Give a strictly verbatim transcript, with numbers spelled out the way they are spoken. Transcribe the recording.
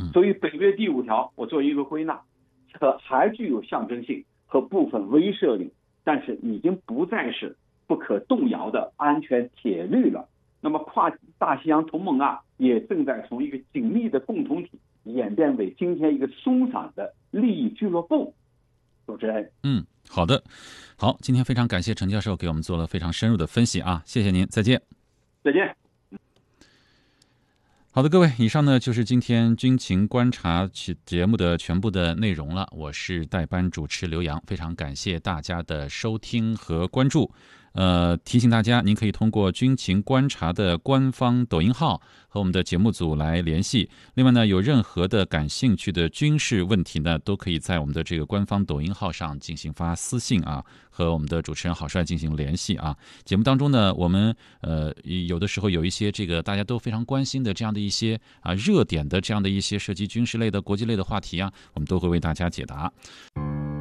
所以北约第五条我做一个归纳，可还具有象征性和部分威慑力，但是已经不再是不可动摇的安全铁律了。那么跨大西洋同盟啊，也正在从一个紧密的共同体演变为今天一个松散的利益俱乐部。主持人， 嗯，好的，好，今天非常感谢陈教授给我们做了非常深入的分析啊，谢谢您，再见。 再见。 好的，各位，以上呢就是今天军情观察节目的全部的内容了。我是代班主持刘洋，非常感谢大家的收听和关注。呃，提醒大家，您可以通过军情观察的官方抖音号和我们的节目组来联系。另外呢，有任何的感兴趣的军事问题呢，都可以在我们的这个官方抖音号上进行发私信啊，和我们的主持人郝帅进行联系啊。节目当中呢，我们呃有的时候有一些这个大家都非常关心的这样的一些啊热点的这样的一些涉及军事类的、国际类的话题啊，我们都会为大家解答。